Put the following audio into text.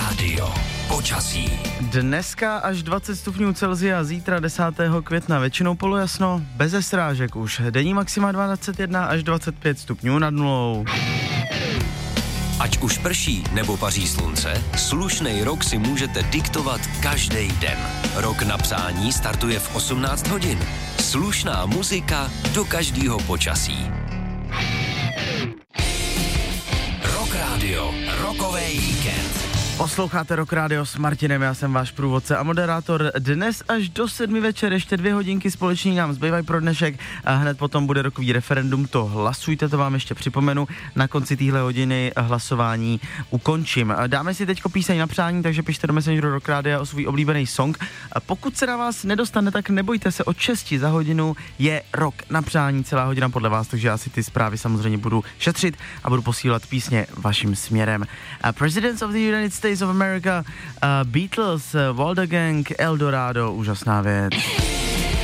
Rádio. Počasí. Dneska až 20 stupňů Celsia, zítra 10. května, většinou polojasno, beze srážek už. Denní maxima 21 až 25 stupňů nad nulou. Ať už prší nebo paří slunce, slušnej rok si můžete diktovat každý den. Rok na psání startuje v 18 hodin. Slušná muzika do každého počasí. Rock Radio, rokovej víkend. Posloucháte Rock Radio s Martinem, já jsem váš průvodce a moderátor. Dnes až do 7 večer, ještě 2 hodinky společní nám zbývají pro dnešek a hned potom bude rokový referendum, to hlasujte, to vám ještě připomenu. Na konci téhle hodiny hlasování ukončím. Dáme si teďko píseň na přání, takže pište do Messengeru Rock Radio o svůj oblíbený song. A pokud se na vás nedostane, tak nebojte se, od 6 za hodinu je Rock na přání, celá hodina podle vás, takže já si ty zprávy samozřejmě budu šetřit a budu posílat písně vaším směrem. Presidents of the United States of America, Beatles, Walder Gang, Eldorado, úžasná věc.